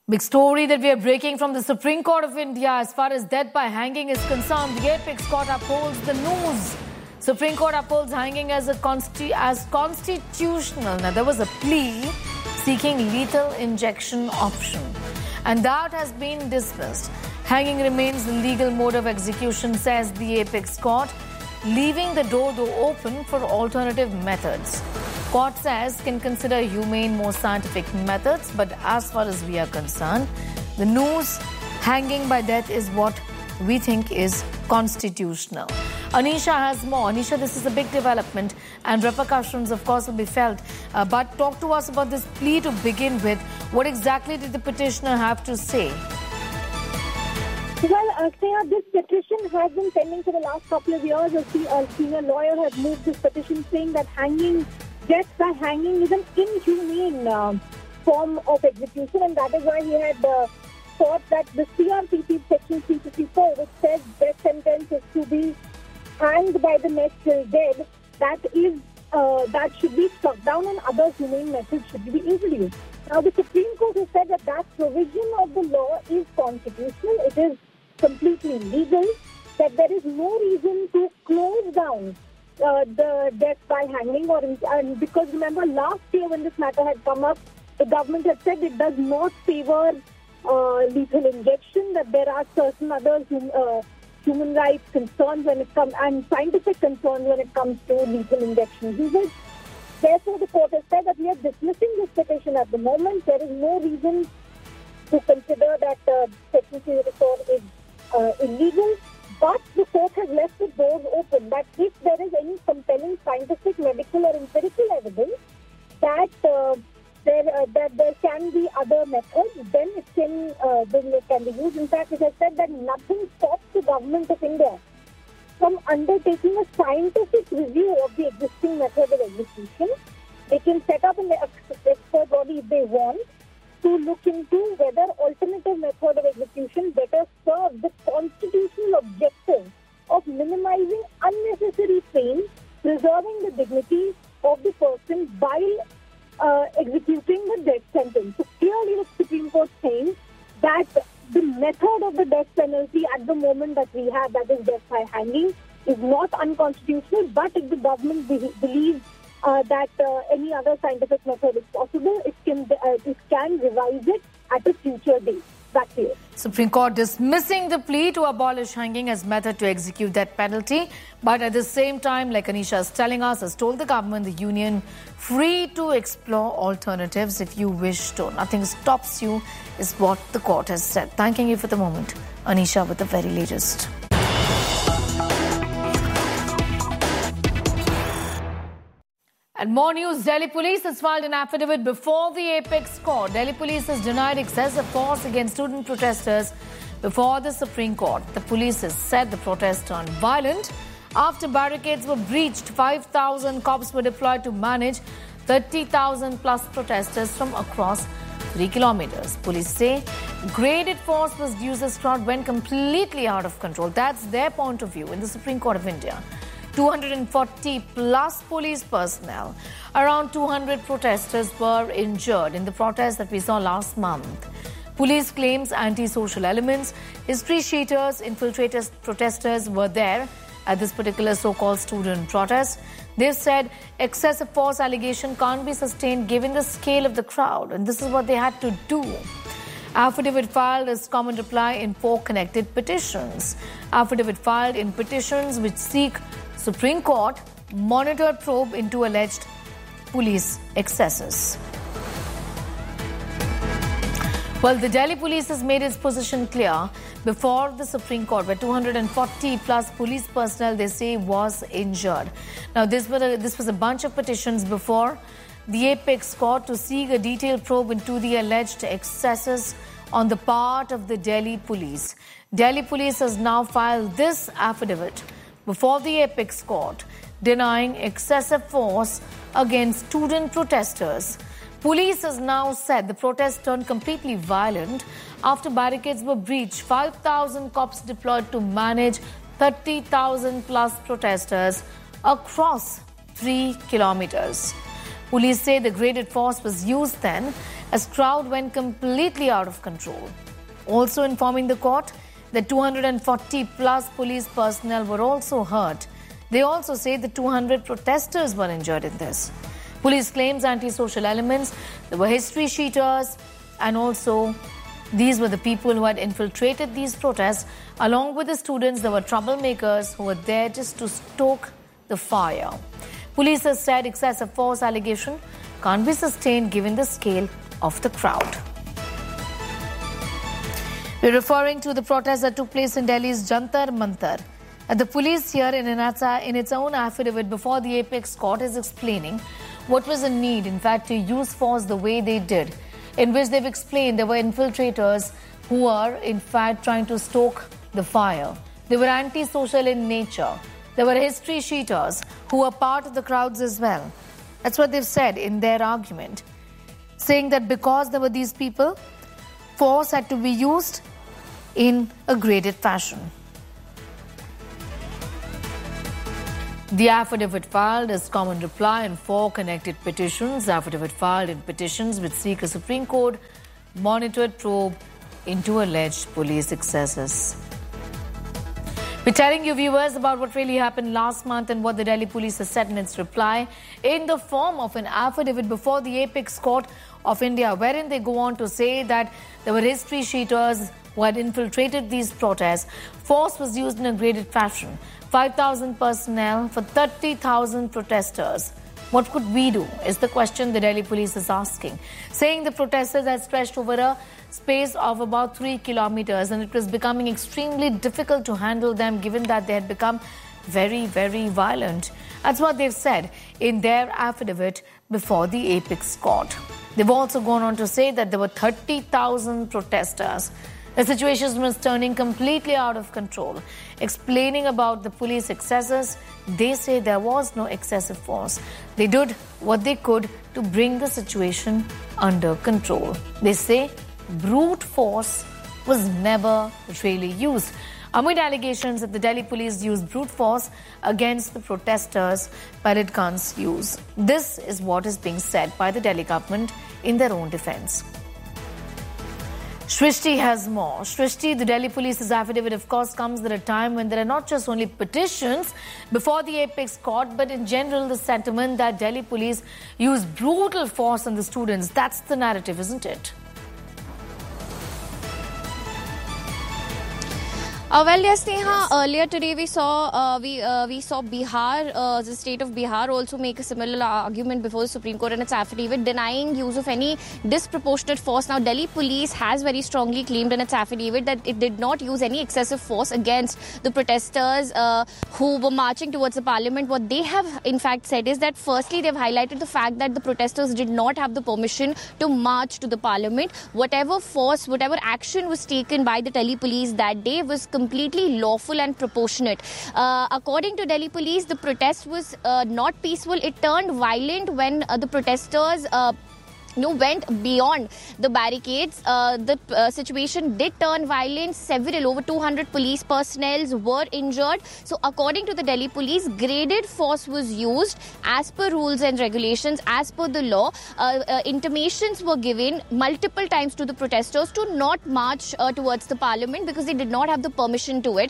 Big story that we are breaking from the Supreme Court of India as far as death by hanging is concerned. The apex court upholds the news. Supreme Court upholds hanging as constitutional. Now, there was a plea seeking lethal injection option, and that has been dismissed. Hanging remains the legal mode of execution, says the apex court, leaving the door open for alternative methods. Court says can consider humane, more scientific methods, but as far as we are concerned, the noose hanging by death is what we think is constitutional. Anisha has more. Anisha, this is a big development and repercussions, of course, will be felt. But talk to us about this plea to begin with. What exactly did the petitioner have to say? Well, Sneha, this petition has been pending for the last couple of years. A senior lawyer has moved this petition saying that death by hanging is an inhumane form of execution, and that is why he had thought that the CRPC section 354, which says death sentence is to be hanged by the neck till dead, that should be struck down and other humane methods should be introduced. Now, the Supreme Court has said that provision of the law is constitutional. It is completely legal, that there is no reason to close down the death by hanging, and because remember last year when this matter had come up, the government had said it does not favor lethal injection, that there are certain other human rights concerns when it comes and scientific concerns when it comes to lethal injection usage. Therefore, the court has said that we are dismissing this petition at the moment. There is no reason to consider that Section 304 is illegal. But the court has left the doors open that if there is any compelling scientific, medical or empirical evidence that there can be other methods, then it can be used. In fact, it has said that nothing stops the government of India from undertaking a scientific review of the existing method of execution. They can set up an expert body if they want to look into whether alternative method of execution better serve the constitutional objective of minimizing unnecessary pain, preserving the dignity of the person while executing the death sentence. So clearly the Supreme Court saying that the method of the death penalty at the moment that we have, that is death by hanging, is not unconstitutional, but if the government believes that any other scientific method is possible, it can revise it at a future date. That's it. Supreme Court dismissing the plea to abolish hanging as method to execute that penalty, but at the same time, like Anisha is telling us, has told the government, the union, free to explore alternatives if you wish to. Nothing stops you, is what the court has said. Thanking you for the moment, Anisha, with the very latest. And more news, Delhi police has filed an affidavit before the apex court. Delhi police has denied excessive force against student protesters before the Supreme Court. The police has said the protest turned violent after barricades were breached. 5,000 cops were deployed to manage 30,000 plus protesters from across 3 kilometers. Police say graded force was used as crowd went completely out of control. That's their point of view in the Supreme Court of India. 240 plus police personnel. Around 200 protesters were injured in the protest that we saw last month. Police claims anti-social elements, history cheaters, infiltrators, protesters were there at this particular so-called student protest. They've said excessive force allegation can't be sustained given the scale of the crowd, and this is what they had to do. Affidavit filed as common reply in 4 connected petitions. Affidavit filed in petitions which seek Supreme Court monitored probe into alleged police excesses. Well, the Delhi police has made its position clear before the Supreme Court, where 240 plus police personnel, they say, was injured. Now, this was a bunch of petitions before the apex court to seek a detailed probe into the alleged excesses on the part of the Delhi police. Delhi police has now filed this affidavit before the apex court, denying excessive force against student protesters. Police has now said the protest turned completely violent after barricades were breached. 5,000 cops deployed to manage 30,000 plus protesters across 3 kilometers. Police say the graded force was used then as crowd went completely out of control. Also informing the court that 240 plus police personnel were also hurt. They also say the 200 protesters were injured in this. Police claims anti-social elements, there were history sheeters, and also these were the people who had infiltrated these protests. Along with the students, there were troublemakers who were there just to stoke the fire. Police have said excessive force allegation can't be sustained given the scale of the crowd. We're referring to the protest that took place in Delhi's Jantar Mantar. The police here in its own affidavit before the Apex Court is explaining what was the need, in fact, to use force the way they did, in which they've explained there were infiltrators who are, in fact, trying to stoke the fire. They were anti-social in nature. There were history sheeters who were part of the crowds as well. That's what they've said in their argument, saying that because there were these people, force had to be used in a graded fashion. The affidavit filed is common reply in 4 connected petitions. Affidavit filed in petitions which seek a Supreme Court monitored probe into alleged police excesses. We're telling you, viewers, about what really happened last month and what the Delhi police has said in its reply in the form of an affidavit before the Apex Court of India, wherein they go on to say that there were history sheeters who had infiltrated these protests. Force was used in a graded fashion. 5,000 personnel for 30,000 protesters. What could we do is the question the Delhi police is asking, saying the protesters had stretched over a space of about 3 kilometers and it was becoming extremely difficult to handle them given that they had become very, very violent. That's what they've said in their affidavit before the Apex Court. They've also gone on to say that there were 30,000 protesters. The situation was turning completely out of control. Explaining about the police excesses, they say there was no excessive force. They did what they could to bring the situation under control. They say brute force was never really used. Amid allegations that the Delhi police used brute force against the protesters, pellet guns used. This is what is being said by the Delhi government in their own defense. Shrishti has more. Shrishti, the Delhi police's affidavit, of course, comes at a time when there are not just only petitions before the Apex Court, but in general the sentiment that Delhi police use brutal force on the students. That's the narrative, isn't it? Well, yes, Neha. Earlier today we saw Bihar, the state of Bihar, also make a similar argument before the Supreme Court in its affidavit, denying use of any disproportionate force. Now, Delhi police has very strongly claimed in its affidavit that it did not use any excessive force against the protesters who were marching towards the parliament. What they have, in fact, said is that firstly, they've highlighted the fact that the protesters did not have the permission to march to the parliament. Whatever force, whatever action was taken by the Delhi police that day was completely lawful and proportionate. According to Delhi police, the protest was not peaceful. It turned violent when the protesters went beyond the barricades. The situation did turn violent. Over 200 police personnel were injured. So according to the Delhi police, graded force was used as per rules and regulations, as per the law. Intimations were given multiple times to the protesters to not march towards the parliament because they did not have the permission to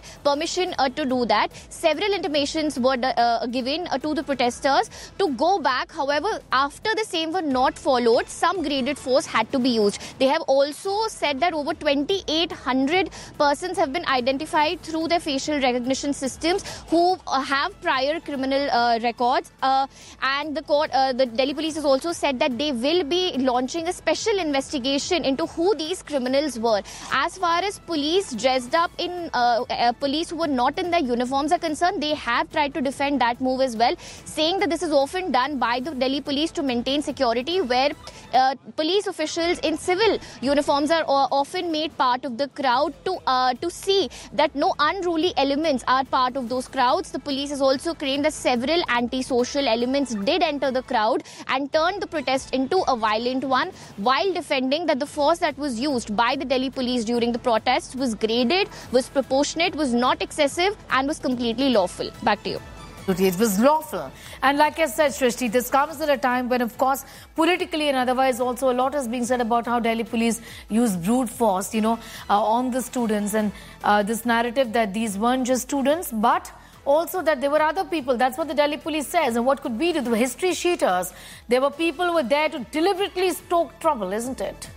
do that. Several intimations were given to the protesters to go back. However, after the same were not followed, some graded force had to be used. They have also said that over 2,800 persons have been identified through their facial recognition systems who have prior criminal records. And the Delhi police has also said that they will be launching a special investigation into who these criminals were. As far as police dressed up in police who were not in their uniforms are concerned, they have tried to defend that move as well, saying that this is often done by the Delhi police to maintain security, where police officials in civil uniforms are often made part of the crowd to see that no unruly elements are part of those crowds. The police has also claimed that several anti-social elements did enter the crowd and turned the protest into a violent one, while defending that the force that was used by the Delhi police during the protests was graded, was proportionate, was not excessive and was completely lawful. Back to you. It was lawful. And like I said, Shrishti, this comes at a time when, of course, politically and otherwise also a lot is being said about how Delhi police use brute force, on the students. And this narrative that these weren't just students, but also that there were other people. That's what the Delhi police says. And what could be to the history sheeters? There were people who were there to deliberately stoke trouble, isn't it?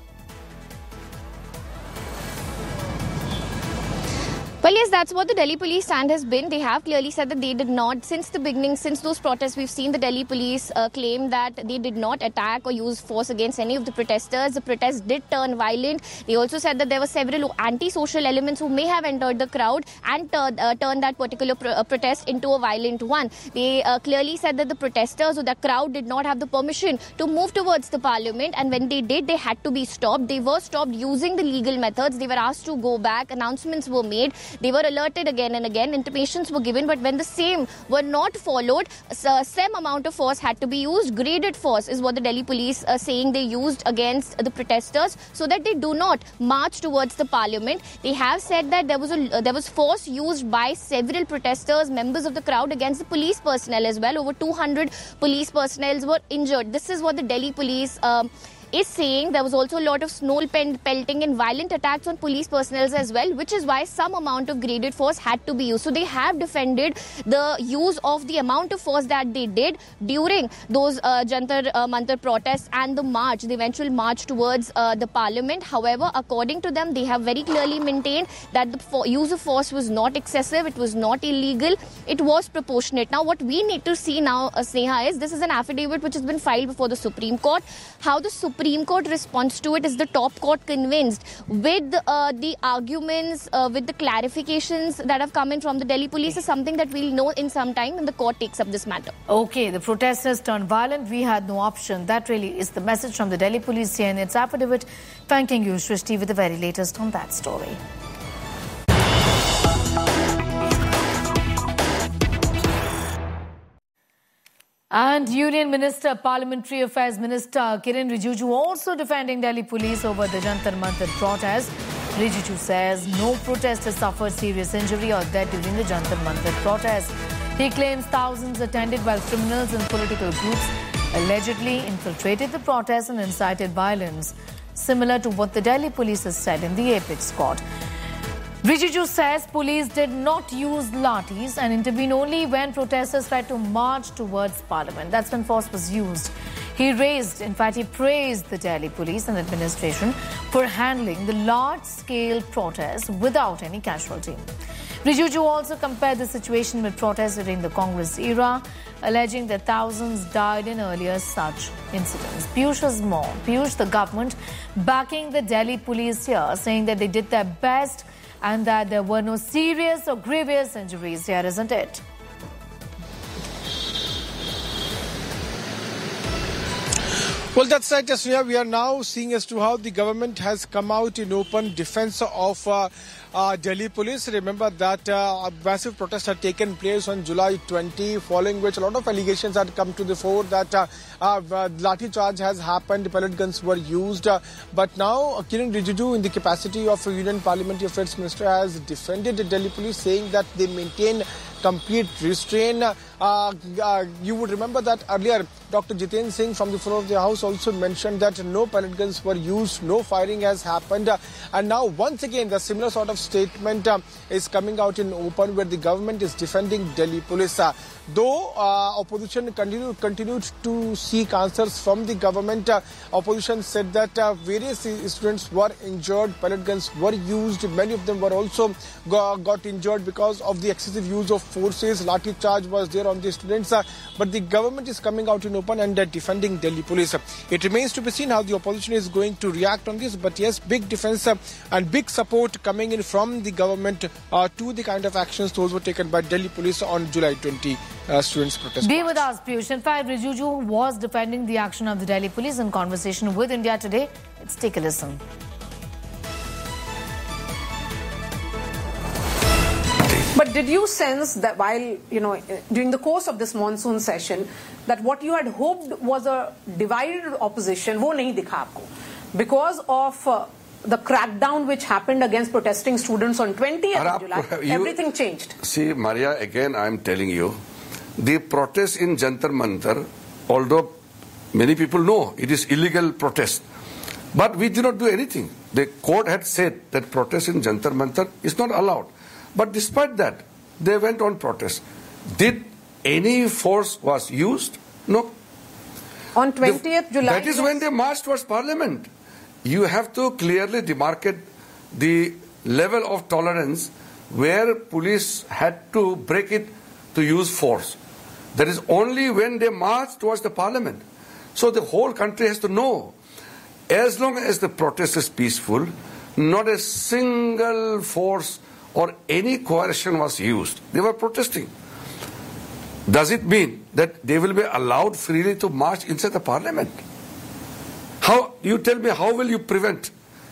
Well, yes, that's what the Delhi police stand has been. They have clearly said that they did not, since the beginning, since those protests, we've seen the Delhi police claim that they did not attack or use force against any of the protesters. The protests did turn violent. They also said that there were several anti-social elements who may have entered the crowd and turned that particular protest into a violent one. They clearly said that the protesters or the crowd did not have the permission to move towards the parliament, and when they did, they had to be stopped. They were stopped using the legal methods. They were asked to go back. Announcements were made. They were alerted again and again. Intimations were given, but when the same were not followed, same amount of force had to be used. Graded force is what the Delhi police are saying they used against the protesters so that they do not march towards the parliament. They have said that there was force used by several protesters, members of the crowd, against the police personnel as well. Over 200 police personnel were injured. This is what the Delhi police is saying. There was also a lot of snow pelting and violent attacks on police personnel as well, which is why some amount of graded force had to be used. So they have defended the use of the amount of force that they did during those Jantar Mantar protests and the march, the eventual march towards the parliament. However, according to them, they have very clearly maintained that the use of force was not excessive, it was not illegal, it was proportionate. Now, what we need to see now, Sneha, is this is an affidavit which has been filed before the Supreme Court. How the Supreme Court responds to it is the top court convinced with the arguments, with the clarifications that have come in from the Delhi police is something that we'll know in some time when the court takes up this matter. Okay, the protesters turned violent. We had no option. That really is the message from the Delhi police here in its affidavit. Thanking you, Shrishti, with the very latest on that story. And Union Minister, Parliamentary Affairs Minister Kiren Rijiju also defending Delhi police over the Jantar Mantar protest. Rijiju says no protesters suffered serious injury or death during the Jantar Mantar protest. He claims thousands attended while criminals and political groups allegedly infiltrated the protest and incited violence, similar to what the Delhi police has said in the apex court. Rijiju says police did not use lathis and intervened only when protesters tried to march towards parliament. That's when force was used. He praised the Delhi police and administration for handling the large-scale protests without any casualty. Rijiju also compared the situation with protests during the Congress era, alleging that thousands died in earlier such incidents. Piyush has more. Piyush, the government backing the Delhi police here, saying that they did their best and that there were no serious or grievous injuries here, isn't it? Well, that's right, Jasmia. We are now seeing as to how the government has come out in open defense of Delhi police. Remember that a massive protest had taken place on July 20, following which a lot of allegations had come to the fore that lathi charge has happened, pellet guns were used. But now Kiren Rijiju, in the capacity of a Union Parliamentary Affairs Minister, has defended the Delhi police, saying that they maintain complete restraint. You would remember that earlier Dr. Jiten Singh from the floor of the House also mentioned that no pellet guns were used, no firing has happened. And now once again the similar sort of statement is coming out in open, where the government is defending Delhi police. Though opposition continued to seek answers from the government, opposition said that various students were injured, pellet guns were used, many of them were also got injured because of the excessive use of forces. Lathi charge was there on the students, but the government is coming out in open and defending Delhi police. It remains to be seen how the opposition is going to react on this, but yes, big defense and big support coming in from the government to the kind of actions those were taken by Delhi police on July 20. Students' protest. Be with us, Piyush. In fact, Rijiju was defending the action of the Delhi police in conversation with India Today. Let's take a listen. But did you sense that while, during the course of this monsoon session, that what you had hoped was a divided opposition, wo nahi dikha aapko? Because of the crackdown which happened against protesting students on 20th of July, everything changed. See, Maria, again, I'm telling you, the protest in Jantar Mantar, although many people know it is illegal protest, but we did not do anything. The court had said that protest in Jantar Mantar is not allowed. But despite that, they went on protest. Did any force was used? No. On 20th July... That is when they marched towards Parliament. You have to clearly demarcate the level of tolerance where police had to break it to use force. That is only when they marched towards the Parliament. So the whole country has to know, as long as the protest is peaceful, not a single force or any coercion was used. They were protesting. Does it mean that they will be allowed freely to march inside the Parliament? How, you tell me, how will you prevent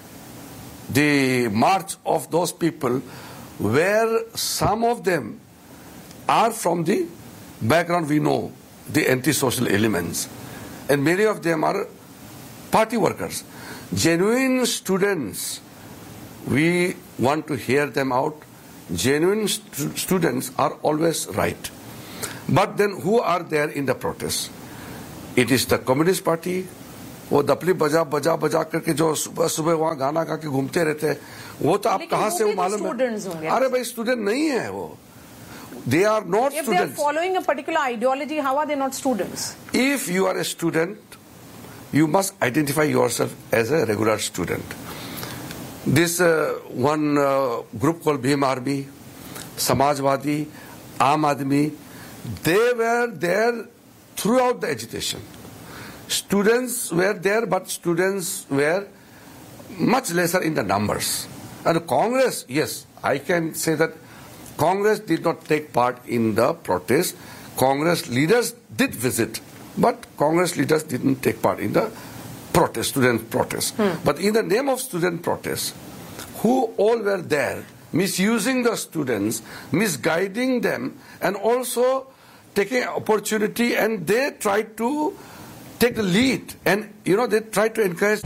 the march of those people where some of them are from the background we know, the anti-social elements, and many of them are party workers. Genuine students, we want to hear them out. Genuine students are always right. But then who are there in the protest? It is the Communist Party. वो दपली बजा बजा बजा करके जो सुबह सुबह वहाँ गाना गा के घूमते रहते हैं, वो तो आप कहाँ से मालूम है? अरे भाई स्टूडेंट नहीं है वो. They are not students. If they are following a particular ideology, how are they not students? If you are a student, you must identify yourself as a regular student. This one group called Bhim Army, Samajwadi, Aam Aadmi, they were there throughout the agitation. Students were there, but students were much lesser in the numbers. And Congress, yes, I can say that Congress did not take part in the protest. Congress leaders did visit, but Congress leaders didn't take part in the protest, student protest. But in the name of student protest, who all were there, misusing the students, misguiding them, and also taking opportunity, and they tried to take the lead, and they tried to encourage.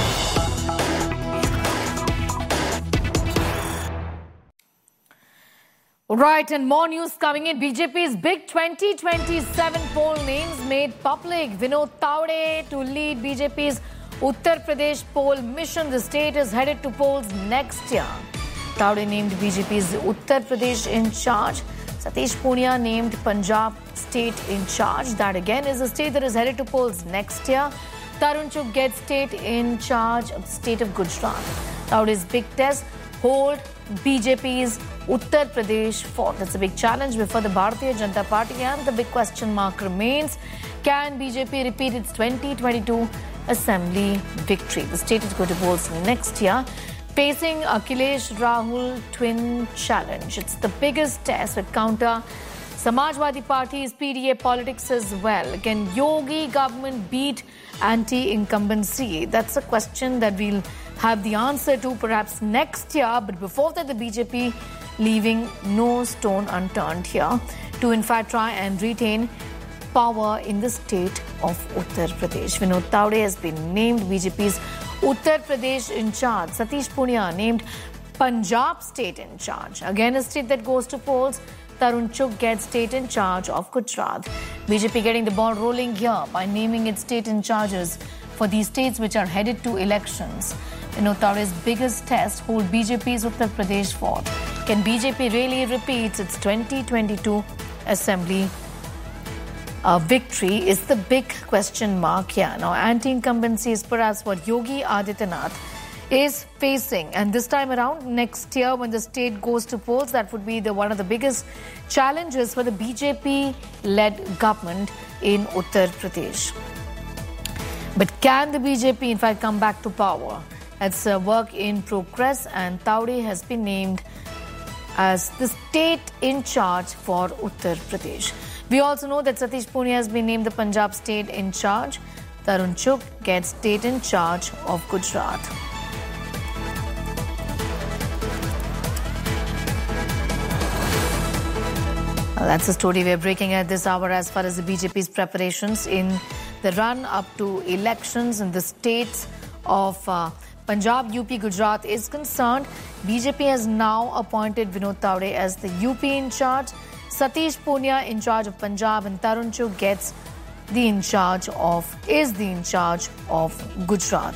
Right, and more news coming in. BJP's big 2027 poll names made public. Vinod Taude to lead BJP's Uttar Pradesh poll mission. The state is headed to polls next year. Taude named BJP's Uttar Pradesh in charge. Satish Punia named Punjab state in charge. That again is a state that is headed to polls next year. Tarun Chugh gets state in charge of the state of Gujarat. Taude's big test, hold BJP's Uttar Pradesh fort. That's a big challenge before the Bharatiya Janata Party, and the big question mark remains, can BJP repeat its 2022 assembly victory? The state is going to polls next year, facing Akhilesh Rahul twin challenge. It's the biggest test with counter Samajwadi Party's PDA politics as well. Can Yogi government beat anti-incumbency? That's a question that we'll have the answer to perhaps next year. But before that, the BJP leaving no stone unturned here to in fact try and retain power in the state of Uttar Pradesh. Vinod Taude has been named BJP's Uttar Pradesh in charge. Satish Punia named Punjab state in charge. Again, a state that goes to polls. Tarun Chugh gets state in charge of Gujarat. BJP getting the ball rolling here by naming its state in charges for these states which are headed to elections. Vinod Taude's biggest test, hold BJP's Uttar Pradesh fort. Can BJP really repeat its 2022 assembly victory is the big question mark here. Now, anti-incumbency is perhaps what Yogi Adityanath is facing, and this time around next year when the state goes to polls, that would be one of the biggest challenges for the BJP-led government in Uttar Pradesh. But can the BJP in fact come back to power? That's a work in progress, and Taude has been named as the state in charge for Uttar Pradesh. We also know that Satish Punia has been named the Punjab state in charge. Tarun Chugh gets state in charge of Gujarat. Well, that's the story we're breaking at this hour as far as the BJP's preparations in the run-up to elections in the states of Punjab, UP, Gujarat is concerned. BJP has now appointed Vinod Taude as the UP in charge. Satish Punia in charge of Punjab, and Tarun Chugh is the in charge of Gujarat.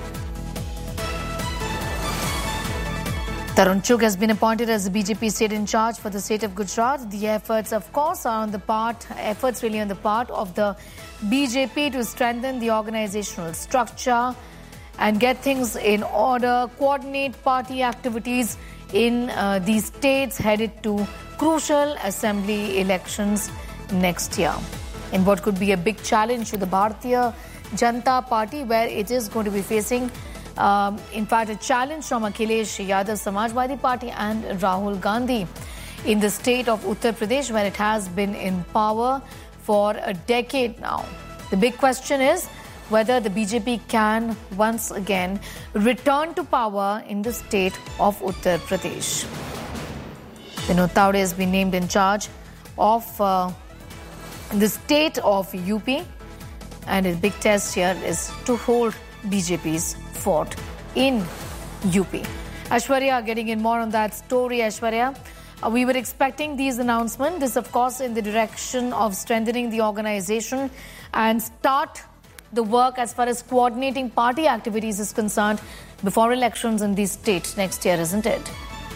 Tarun Chugh has been appointed as the BJP state in charge for the state of Gujarat. The efforts, of course, are on the part of the BJP to strengthen the organizational structure and get things in order, coordinate party activities in these states headed to crucial assembly elections next year. In what could be a big challenge to the Bharatiya Janata Party, where it is going to be facing in fact, a challenge from Akhilesh Yadav, Samajwadi Party, and Rahul Gandhi in the state of Uttar Pradesh, where it has been in power for a decade now. The big question is whether the BJP can once again return to power in the state of Uttar Pradesh. Vinod Tawde has been named in charge of the state of UP, and his big test here is to hold BJP's fort in UP. Aishwarya getting in more on that story. Aishwarya, we were expecting these announcements. This, of course, in the direction of strengthening the organization and start the work as far as coordinating party activities is concerned before elections in these states next year, isn't it?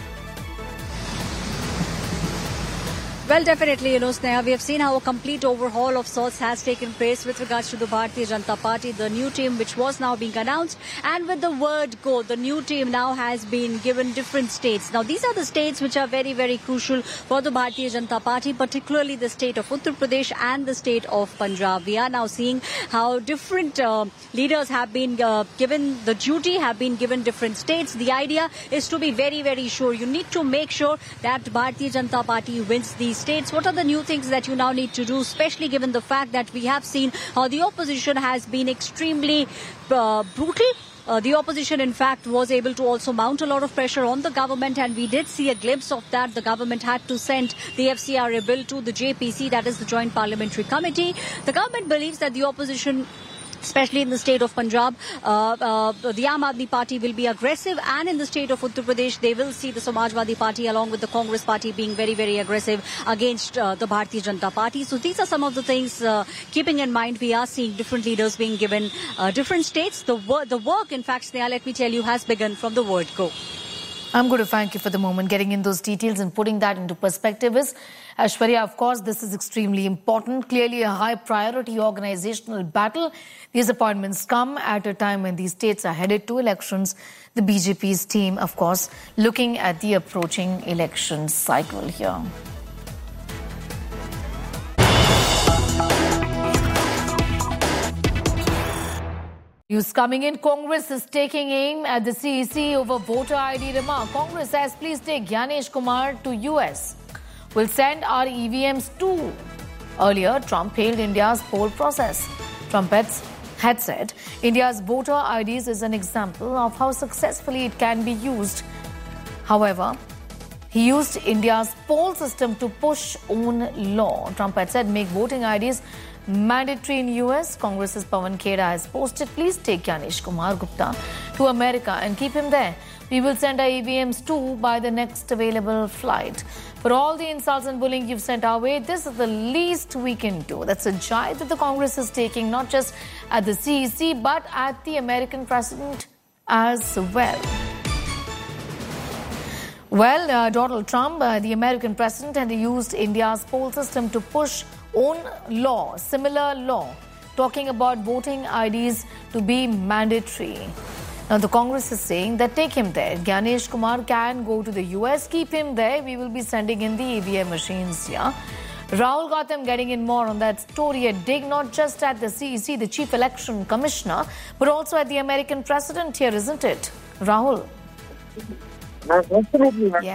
Well, definitely, Sneha, we have seen how a complete overhaul of sorts has taken place with regards to the Bharatiya Janata Party, the new team which was now being announced. And with the word go, the new team now has been given different states. Now, these are the states which are very, very crucial for the Bharatiya Janata Party, particularly the state of Uttar Pradesh and the state of Punjab. We are now seeing how different leaders have been given the duty, have been given different states. The idea is to be very, very sure. You need to make sure that Bharatiya Janata Party wins these states. What are the new things that you now need to do, especially given the fact that we have seen how the opposition has been extremely brutal? The opposition, in fact, was able to also mount a lot of pressure on the government, and we did see a glimpse of that. The government had to send the FCRA bill to the JPC, that is the Joint Parliamentary Committee. The government believes that the opposition, especially in the state of Punjab, the Aam Aadmi Party will be aggressive, and in the state of Uttar Pradesh, they will see the Samajwadi Party along with the Congress Party being very, very aggressive against the Bharatiya Janata Party. So these are some of the things, keeping in mind, we are seeing different leaders being given different states. The work, in fact, Sneha, let me tell you, has begun from the word go. I'm going to thank you for the moment. Getting in those details and putting that into perspective is Aishwarya. Of course, this is extremely important. Clearly a high priority organizational battle. These appointments come at a time when these states are headed to elections. The BJP's team, of course, looking at the approaching election cycle here. News coming in. Congress is taking aim at the CEC over voter ID remark. Congress says, please take Gyanesh Kumar to US. We'll send our EVMs too. Earlier, Trump hailed India's poll process. Trump had said, India's voter IDs is an example of how successfully it can be used. However, he used India's poll system to push own law. Trump had said, make voting IDs mandatory in US. Congress's Pawan Khera has posted, please take Gyanesh Kumar Gupta to America and keep him there. We will send our EVMs too by the next available flight. For all the insults and bullying you've sent our way, this is the least we can do. That's a jibe that the Congress is taking, not just at the CEC, but at the American president as well. Well, Donald Trump, the American president, had used India's poll system to push own law, similar law, talking about voting IDs to be mandatory. Now, the Congress is saying that take him there. Gyanesh Kumar can go to the US, keep him there. We will be sending in the EVM machines here. Rahul Gautam getting in more on that story. A dig not just at the CEC, the Chief Election Commissioner, but also at the American president here, isn't it? Rahul? Absolutely. Yes.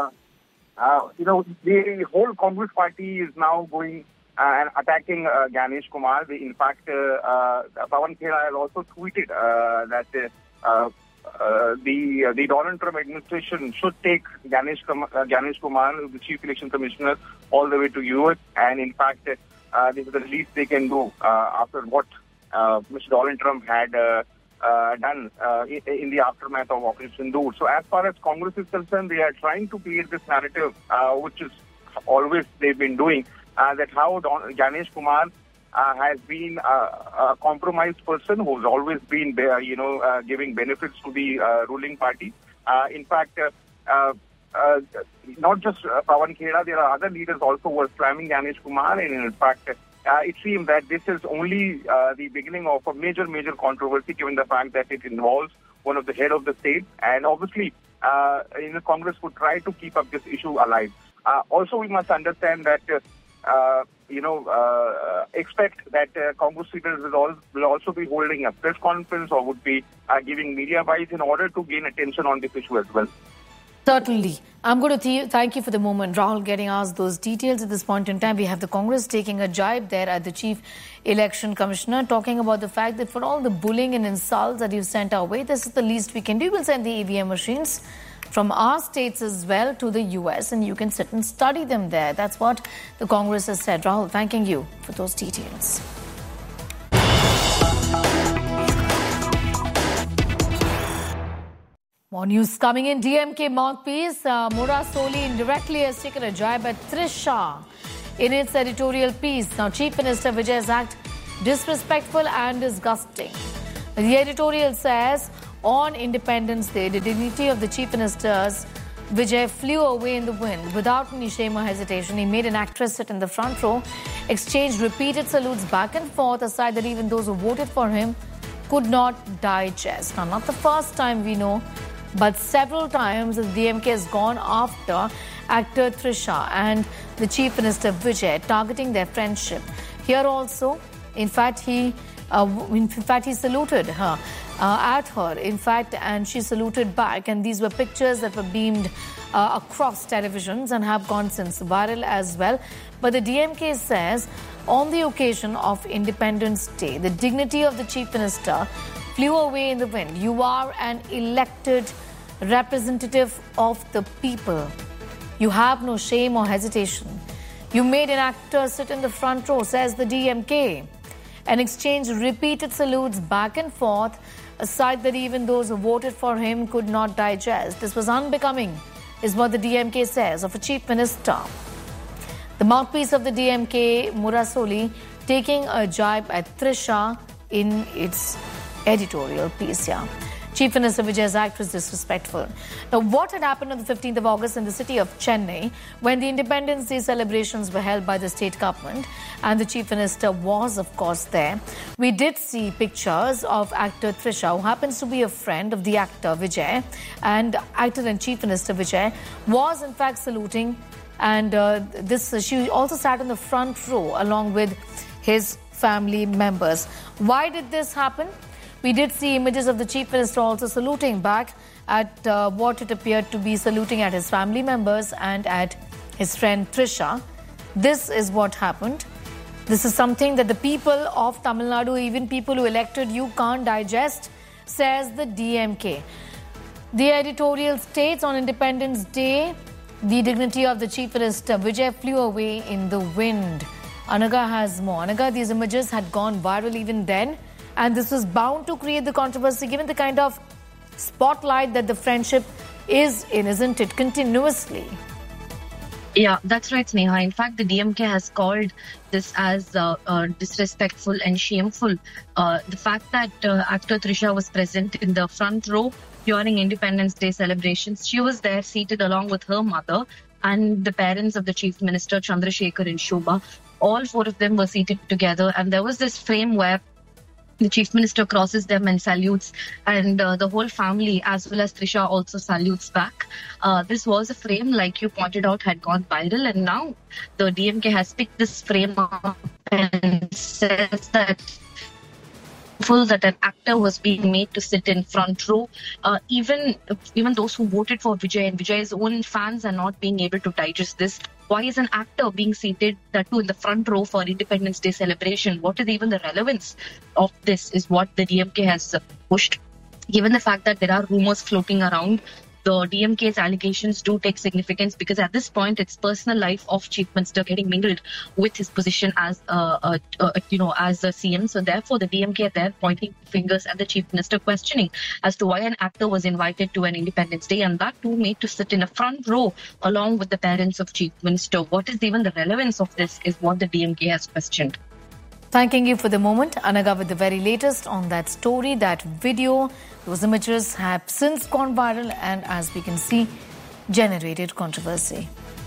The whole Congress party is now going and attacking Gyanesh Kumar. In fact, Pawan Khera has also tweeted that the Donald Trump administration should take Gyanesh Kumar, the Chief Election Commissioner, all the way to US. And in fact, this is the least they can do after what Mr. Donald Trump had done in the aftermath of Operation Sindoor. So as far as Congress is concerned, they are trying to create this narrative which is always they've been doing, that how Ganesh Kumar has been a compromised person who's always been, giving benefits to the ruling party. In fact, not just Pawan Khera, there are other leaders also who are slamming Ganesh Kumar, and in fact, it seems that this is only the beginning of a major controversy, given the fact that it involves one of the head of the state, and obviously, Congress would try to keep up this issue alive. Also, we must understand that, expect that Congress leaders will also be holding a press conference or would be giving media bites in order to gain attention on this issue as well. Certainly. I'm going to thank you for the moment, Rahul, getting asked those details at this point in time. We have the Congress taking a jibe there at the Chief Election Commissioner, talking about the fact that for all the bullying and insults that you've sent our way, this is the least we can do. We'll send the EVM machines from our states as well to the US, and you can sit and study them there. That's what the Congress has said. Rahul, thanking you for those details. More news coming in. DMK mouthpiece Murasoli indirectly has taken a jibe at Trisha in its editorial piece. Now, Chief Minister Vijay's act disrespectful and disgusting. The editorial says, on Independence Day, the dignity of the Chief Minister's Vijay flew away in the wind without any shame or hesitation. He made an actress sit in the front row, exchanged repeated salutes back and forth, aside that even those who voted for him could not digest. Now, not the first time we know, but several times the DMK has gone after actor Trisha and the Chief Minister Vijay, targeting their friendship. Here also, in fact, he saluted her at her, in fact, and she saluted back. And these were pictures that were beamed across televisions and have gone since viral as well. But the DMK says, on the occasion of Independence Day, the dignity of the Chief Minister flew away in the wind. You are an elected representative of the people. You have no shame or hesitation. You made an actor sit in the front row, says the DMK, and exchanged repeated salutes back and forth, aside that even those who voted for him could not digest. This was unbecoming, is what the DMK says, of a Chief Minister. The mouthpiece of the DMK, Murasoli, taking a jibe at Trisha in its editorial piece here. Chief Minister Vijay's act was disrespectful. Now, what had happened on the 15th of August in the city of Chennai when the Independence Day celebrations were held by the state government and the Chief Minister was, of course, there. We did see pictures of actor Trisha, who happens to be a friend of the actor Vijay, and actor and Chief Minister Vijay was, in fact, saluting, and she also sat in the front row along with his family members. Why did this happen? We did see images of the Chief Minister also saluting back at what it appeared to be saluting at his family members and at his friend Trisha. This is what happened. This is something that the people of Tamil Nadu, even people who elected you, can't digest, says the DMK. The editorial states, on Independence Day, the dignity of the Chief Minister Vijay flew away in the wind. Anaga has more. Anaga, these images had gone viral even then, and this was bound to create the controversy given the kind of spotlight that the friendship is in, isn't it, continuously? Yeah, that's right, Sneha. In fact, the DMK has called this as disrespectful and shameful. The fact that actor Trisha was present in the front row during Independence Day celebrations, she was there seated along with her mother and the parents of the Chief Minister, Chandrasekhar and Shobha. All four of them were seated together, and there was this frame where the Chief Minister crosses them and salutes, and the whole family as well as Trisha also salutes back. This was a frame, like you pointed out, had gone viral, and now the DMK has picked this frame up and says that that an actor was being made to sit in front row. Even those who voted for Vijay and Vijay's own fans are not being able to digest this. Why is an actor being seated, that too in the front row, for Independence Day celebration? What is even the relevance of this is what the DMK has pushed, given the fact that there are rumors floating around the DMK's allegations do take significance, because at this point, it's personal life of Chief Minister getting mingled with his position as as a CM. So therefore, the DMK are there pointing fingers at the Chief Minister, questioning as to why an actor was invited to an Independence Day, and that too made to sit in a front row along with the parents of Chief Minister. What is even the relevance of this is what the DMK has questioned. Thanking you for the moment, Anaga, with the very latest on that story, that video. Those images have since gone viral and, as we can see, generated controversy.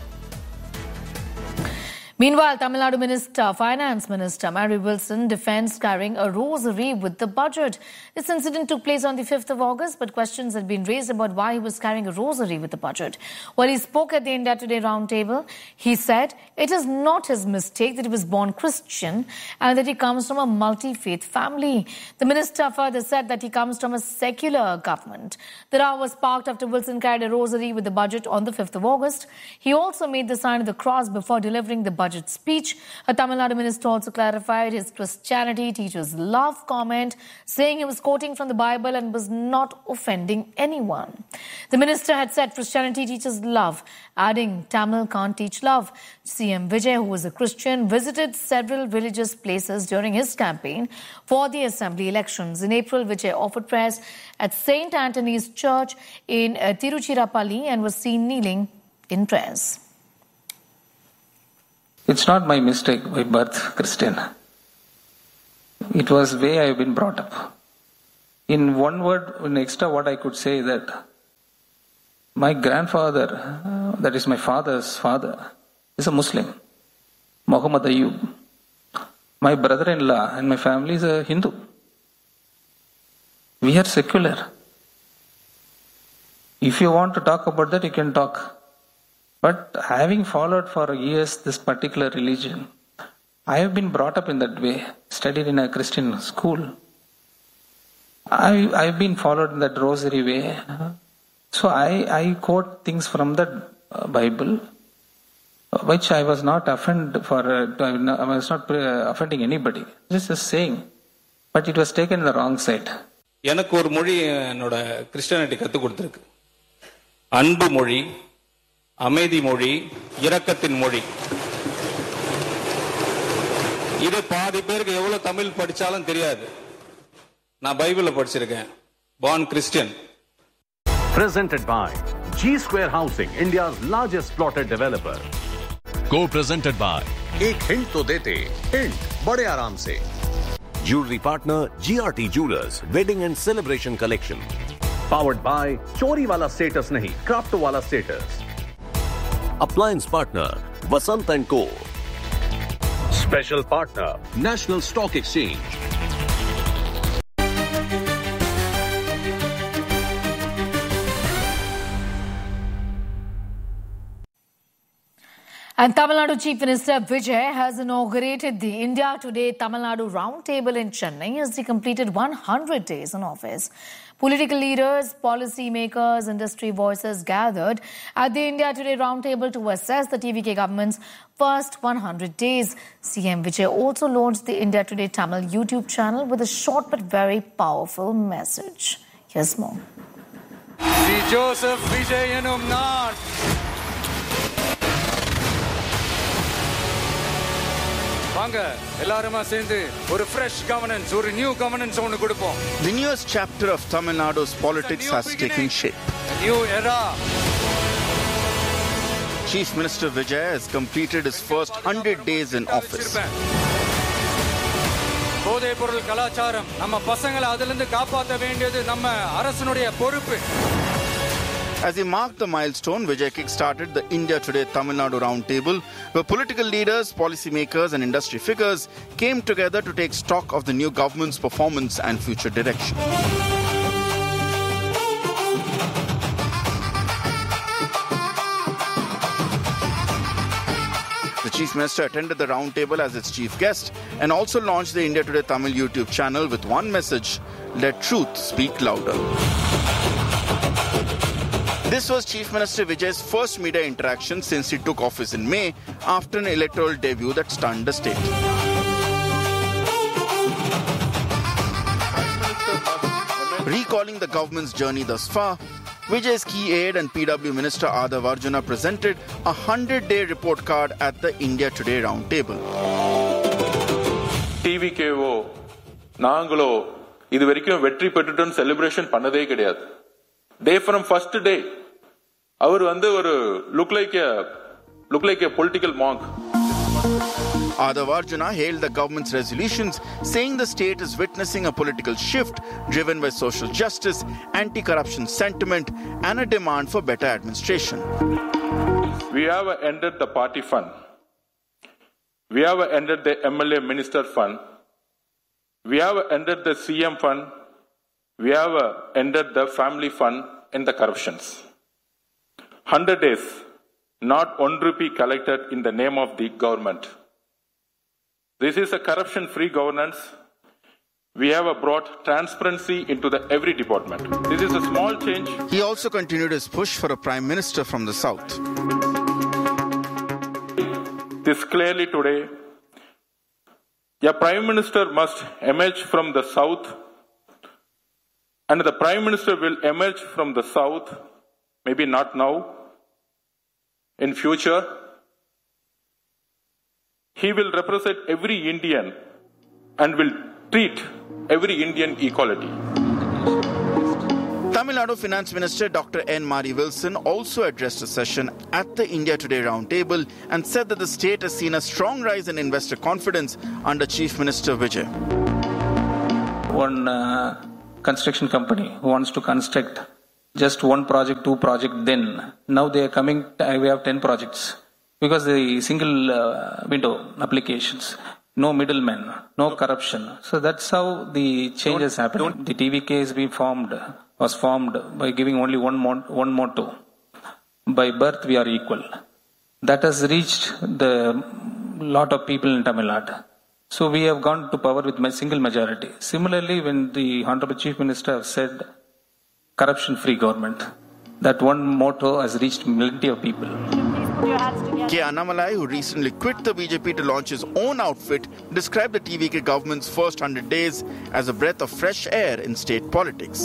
Meanwhile, Tamil Nadu Finance Minister Mary Wilson defends carrying a rosary with the budget. This incident took place on the 5th of August, but questions had been raised about why he was carrying a rosary with the budget. While he spoke at the India Today roundtable, he said it is not his mistake that he was born Christian and that he comes from a multi-faith family. The minister further said that he comes from a secular government. The row was sparked after Wilson carried a rosary with the budget on the 5th of August. He also made the sign of the cross before delivering the budget speech. A Tamil Nadu minister also clarified his Christianity teaches love comment, saying he was quoting from the Bible and was not offending anyone. The minister had said Christianity teaches love, adding Tamil can't teach love. CM Vijay, who was a Christian, visited several religious places during his campaign for the assembly elections. In April, Vijay offered prayers at St. Anthony's Church in Tiruchirappalli and was seen kneeling in prayers. It's not my mistake by birth Christian. It was the way I have been brought up. In one word, in extra what I could say that my grandfather, that is my father's father, is a Muslim, Muhammad Ayub. My brother-in-law and my family is a Hindu. We are secular. If you want to talk about that, you can talk. But having followed for years this particular religion, I have been brought up in that way, studied in a Christian school. I've been followed in that rosary way. So I quote things from the Bible, which I was not offending anybody. Just a saying. But it was taken in the wrong side. எனக்கு ஒரு மொழி என்னோட Christianity கற்றுக் கொடுத்துருக்கு. அன்பு மொழி, அமைதி மொழி, இரக்கத்தின் மொழி. இது பாதி பேருக்கு எவ்வளவு தமிழ் படிச்சாலும் தெரியாது. நான் பைபிள்ல படிச்சிருக்கேன். Born Christian. Presented by G Square Housing, India's largest plotted developer. Co-presented by एक हिंट तो देते, हिंट बड़े आराम से. Jewelry partner GRT Jewelers, Wedding and Celebration Collection. Powered by चोरी वाला status नहीं, craft वाला status. Appliance partner Vasant & Co. Special partner National Stock Exchange. And Tamil Nadu Chief Minister Vijay has inaugurated the India Today Tamil Nadu Roundtable in Chennai as he completed 100 days in office. Political leaders, policy makers, industry voices gathered at the India Today Roundtable to assess the TVK government's first 100 days. CM Vijay also launched the India Today Tamil YouTube channel with a short but very powerful message. Here's more. See Joseph Vijay enum naan வாங்க எல்லாரும் சேர்ந்து ஒரு fresh governance, ஒரு new governance ஒன்னு கொடுப்போம். The newest chapter of Tamil Nadu's politics has taken shape. A new era. Chief Minister Vijay has completed his first 100 days in office. போதைப் பொருள் கலாச்சாரம் நம்ம பசங்களை அதிலிருந்து காப்பாற்ற வேண்டியது நம்ம அரசனுடைய பொறுப்பு. As he marked the milestone, Vijay kick-started the India Today Tamil Nadu Roundtable, where political leaders, policymakers and industry figures came together to take stock of the new government's performance and future direction. The Chief Minister attended the roundtable as its chief guest and also launched the India Today Tamil YouTube channel with one message: let truth speak louder. This was Chief Minister Vijay's first media interaction since he took office in May after an electoral debut that stunned the state. recalling the government's journey thus far, Vijay's key aide and PW Minister Adav Arjuna presented a 100-day report card at the India Today roundtable. TVKO, நாங்களோ இது வரைக்கும் வெற்றி பெற்றுட்டோம் celebration பண்ணதே கிடையாது. Day from first day, அவர் வந்து ஒரு look like a political monk. Adav Arjuna hailed the government's resolutions, saying the state is witnessing a political shift driven by social justice, anti-corruption sentiment, and a demand for better administration. We have ended the party fund. We have ended the MLA minister fund. We have ended the CM fund. We have ended the family fund and the corruptions. 100 days, not 1 rupee collected in the name of the government. This is a corruption-free governance. We have brought transparency into every department. This is a small change. He also continued his push for a prime minister from the south. This clearly today, a prime minister must emerge from the south, and the prime minister will emerge from the south, maybe not now, in future. He will represent every Indian and will treat every Indian equality. Tamil Nadu Finance Minister Dr. N. Mari Wilson also addressed a session at the India Today roundtable and said that the state has seen a strong rise in investor confidence under Chief Minister Vijay. One construction company who wants to construct just one project, two projects, then now they are coming, we have 10 projects. Because the single window applications, no middlemen, no corruption. So that's how the changes happen. The TVK was formed by giving only one motto. By birth we are equal. That has reached the lot of people in Tamil Nadu. So we have gone to power with a single majority. Similarly, when the Honorable Chief Minister have said corruption-free government, that one motto has reached plenty of people. K. Annamalai, who recently quit the BJP to launch his own outfit, described the TVK government's first 100 days as a breath of fresh air in state politics.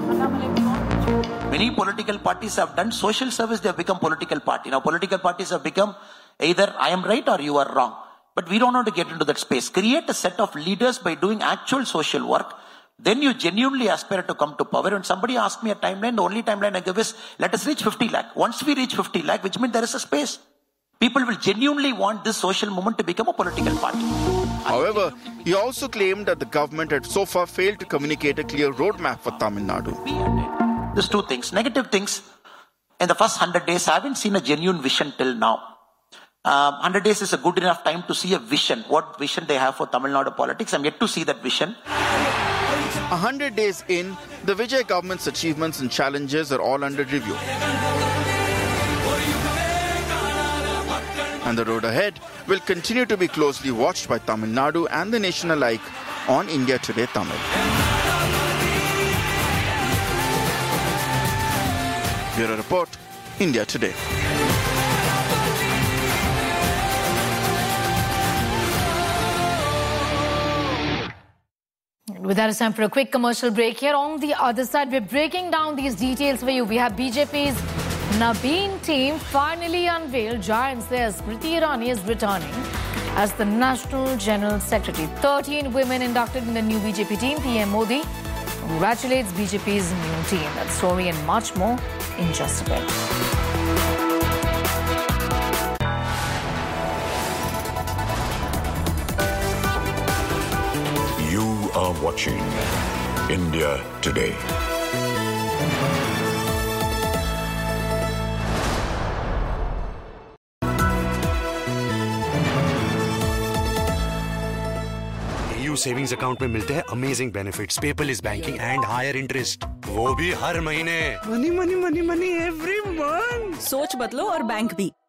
Many political parties have done social service, they have become political party. Now political parties have become either I am right or you are wrong. But we don't want to get into that space. Create a set of leaders by doing actual social work. Then you genuinely aspire to come to power. When somebody asked me a timeline, the only timeline I give is, let us reach 50 lakh. Once we reach 50 lakh, which means there is a space. People will genuinely want this social movement to become a political party. However, he also claimed that the government had so far failed to communicate a clear roadmap for Tamil Nadu. There's two things. Negative things. In the first 100 days, I haven't seen a genuine vision till now. 100 days is a good enough time to see a vision. What vision they have for Tamil Nadu politics. I'm yet to see that vision. 100 days in, the Vijay government's achievements and challenges are all under review. And the road ahead will continue to be closely watched by Tamil Nadu and the nation alike on India Today Tamil. Bureau Report, India Today. With that, it's time for a quick commercial break. Here on the other side, we're breaking down these details for you. We have BJP's Nabeen team finally unveiled. Giants there. Smriti Irani is returning as the National General Secretary. 13 women inducted in the new BJP team. PM Modi congratulates BJP's new team. That story and much more in just a bit. You are watching India Today. Savings account में मिलते हैं amazing benefits, paperless banking and higher interest, वो भी हर महीने। Money money money money every month. सोच बदलो और bank भी।